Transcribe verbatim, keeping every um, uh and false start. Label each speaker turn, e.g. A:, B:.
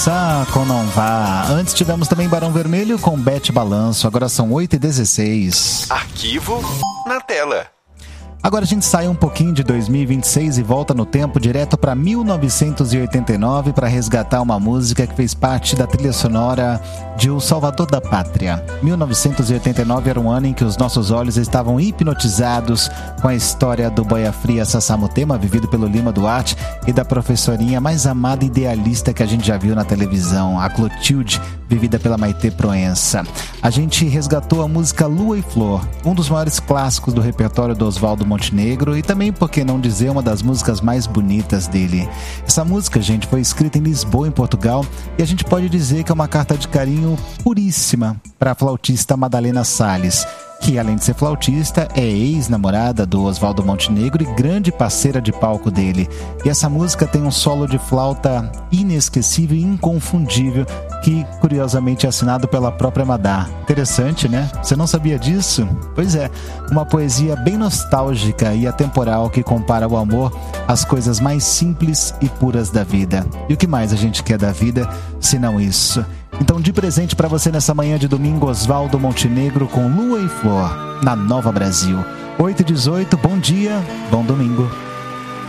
A: Com Não Vá. Antes tivemos também Barão Vermelho com Bete Balanço. Agora são oito e dezesseis.
B: Arquivo na tela.
A: Agora a gente sai um pouquinho de dois mil e vinte e seis e volta no tempo direto para mil novecentos e oitenta e nove para resgatar uma música que fez parte da trilha sonora de O Salvador da Pátria. mil novecentos e oitenta e nove era um ano em que os nossos olhos estavam hipnotizados com a história do Boia Fria Sassamutema, vivido pelo Lima Duarte, e da professorinha mais amada e idealista que a gente já viu na televisão, a Clotilde, vivida pela Maitê Proença. A gente resgatou a música Lua e Flor, um dos maiores clássicos do repertório do Oswaldo Montenegro e também, por que não dizer, uma das músicas mais bonitas dele. Essa música, gente, foi escrita em Lisboa, em Portugal, e a gente pode dizer que é uma carta de carinho puríssima para a flautista Madalena Salles, que além de ser flautista, é ex-namorada do Oswaldo Montenegro e grande parceira de palco dele. E essa música tem um solo de flauta inesquecível e inconfundível, que curiosamente é assinado pela própria Madá. Interessante, né? Você não sabia disso? Pois é, uma poesia bem nostálgica e atemporal que compara o amor às coisas mais simples e puras da vida. E o que mais a gente quer da vida, senão isso? Então, de presente para você nessa manhã de domingo, Oswaldo Montenegro com Lua e Flor, na Nova Brasil. oito e dezoito, bom dia, bom domingo.